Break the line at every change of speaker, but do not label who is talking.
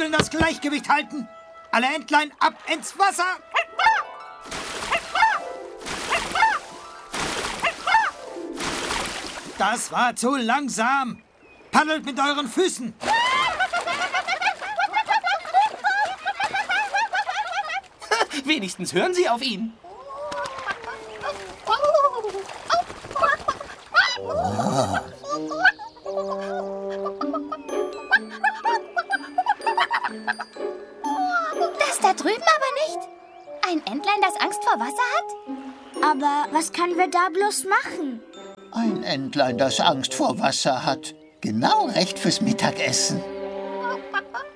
Zügeln das Gleichgewicht halten. Alle Entlein ab ins Wasser. Das war zu langsam. Paddelt mit euren Füßen.
Wenigstens hören Sie auf ihn.
Das da drüben aber nicht. Ein Entlein, das Angst vor Wasser hat?
Aber was können wir da bloß machen?
Ein Entlein, das Angst vor Wasser hat. Genau recht fürs Mittagessen.